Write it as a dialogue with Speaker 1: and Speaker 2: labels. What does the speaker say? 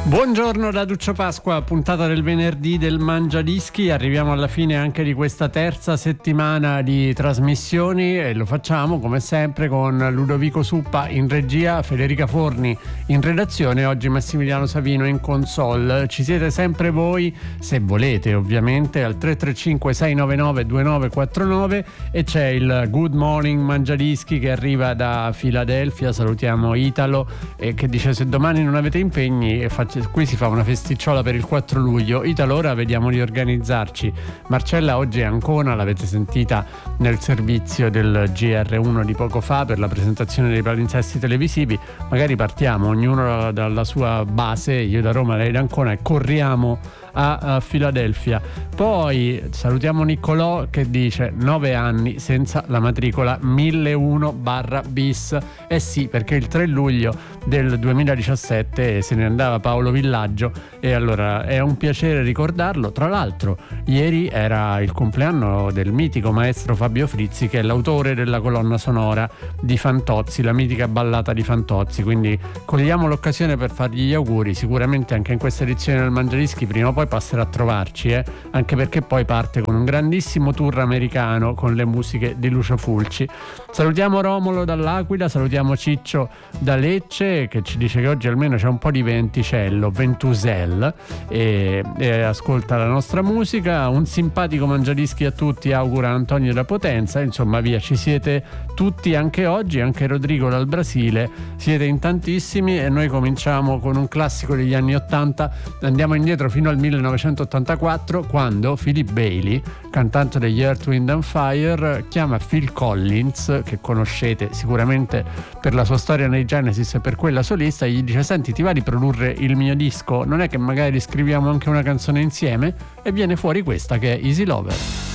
Speaker 1: Buongiorno da Duccio Pasqua, puntata del venerdì del Mangiadischi. Arriviamo alla fine anche di questa terza settimana di trasmissioni e lo facciamo come sempre con Ludovico Suppa in regia, Federica Forni in redazione, oggi Massimiliano Savino in console. Ci siete sempre voi, se volete ovviamente, al 335 699 2949 e c'è il Good Morning Mangiadischi che arriva da Filadelfia. Salutiamo Italo che dice: se domani non avete impegni qui si fa una festicciola per il 4 luglio. Italo, ora vediamo di organizzarci. Marcella oggi è a Ancona, l'avete sentita nel servizio del GR1 di poco fa per la presentazione dei palinsesti televisivi. Magari partiamo ognuno dalla sua base, io da Roma, lei da Ancona, e corriamo a Filadelfia. Poi salutiamo Niccolò che dice 9 anni senza la matricola 1001/bis. Eh sì, perché il 3 luglio del 2017 se ne andava Paolo Villaggio e allora è un piacere ricordarlo. Tra l'altro ieri era il compleanno del mitico maestro Fabio Frizzi, che è l'autore della colonna sonora di Fantozzi, la mitica ballata di Fantozzi, quindi cogliamo l'occasione per fargli gli auguri. Sicuramente anche in questa edizione del Mangiadischi prima o poi passerà a trovarci, anche perché poi parte con un grandissimo tour americano con le musiche di Lucio Fulci. Salutiamo Romolo dall'Aquila, salutiamo Ciccio da Lecce che ci dice che oggi almeno c'è un po' di ventusel e ascolta la nostra musica. Un simpatico Mangiadischi a tutti augura Antonio da Potenza. Insomma, via, ci siete tutti anche oggi, anche Rodrigo dal Brasile, siete in tantissimi e noi cominciamo con un classico degli anni 80. Andiamo indietro fino al 1984, quando Philip Bailey, cantante degli Earth, Wind and Fire, chiama Phil Collins, che conoscete sicuramente per la sua storia nei Genesis e per quella solista, e gli dice: senti, ti va di produrre il mio disco? Non è che magari scriviamo anche una canzone insieme? E viene fuori questa, che è Easy Lover.